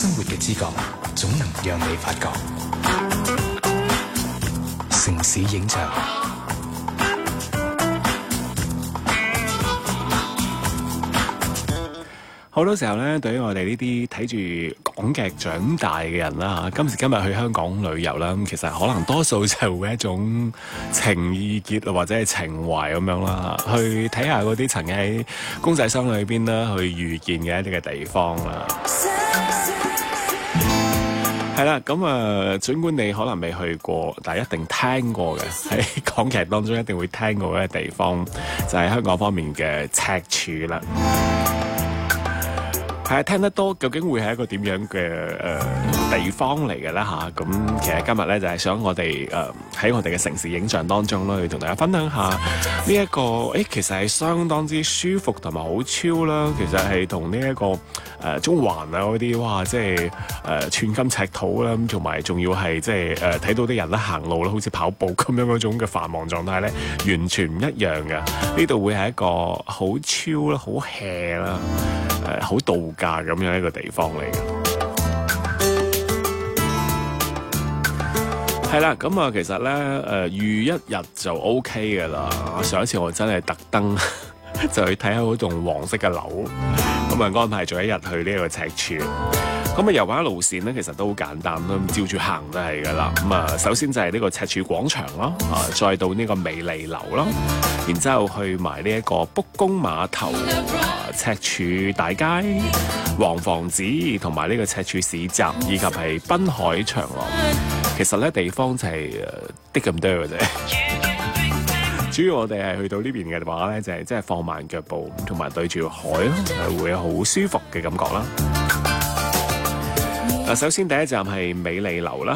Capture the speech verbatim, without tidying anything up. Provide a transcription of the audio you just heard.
生活嘅知覺總能讓你發覺。城市影像， 好多時候咧，對於我哋呢啲睇住港劇長大嘅人啦，今時今日去香港旅遊啦，咁其實可能多數就會一種情意結或者係情懷咁樣啦，去睇下嗰啲曾經喺公仔箱裏邊啦，去遇見嘅一啲嘅地方啦。係啦，咁啊，儘管你可能未去過，但係一定聽過嘅，喺港劇當中一定會聽過嘅地方，就係香港方面嘅赤柱啦。係聽得多，究竟會係一個點樣嘅誒、呃、地方嚟嘅咧嚇？咁、啊、其實今日咧就係、是、想我哋誒喺我哋嘅城市影像當中咧，去同大家分享下呢、這、一個誒，其實係相當之舒服同埋好超啦。其實係同呢一個誒、呃、中環啊嗰啲哇，即係誒、呃、寸金尺土啦，咁同埋仲要係即係誒睇到啲人咧行路啦，好似跑步咁樣嗰種嘅繁忙狀態咧，完全唔一樣嘅。呢度會係一個好超啦、好 hea 啦。誒好、呃、度假咁樣一個地方嚟嘅，係啦，咁啊其實咧誒預一日就 O K 嘅啦。上一次我真係特登就去睇下嗰棟黃色嘅樓，咁啊安排咗一日去呢個赤柱。咁啊遊玩路線咧其實都好簡單啦，照住行就係噶啦。咁啊首先就係呢個赤柱廣場啦，啊再到呢個美利樓啦，然之後去埋呢一個卜公碼頭、啊、赤柱大街、黃房子同埋呢個赤柱市集，以及係濱海長廊。其實咧地方就係誒啲咁多嘅啫。主要我哋係去到呢邊嘅話咧，就係即係放慢腳步，同埋對住海咯，係會好舒服嘅感覺啦。首先第一站係美利樓啦。